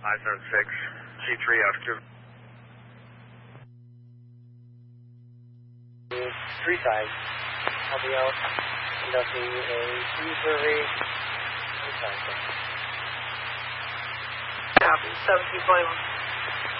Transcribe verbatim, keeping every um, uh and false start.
five seven six, C three after. Three times. I'll be out conducting a tree survey. Three times. Copy, seventeen twenty-one.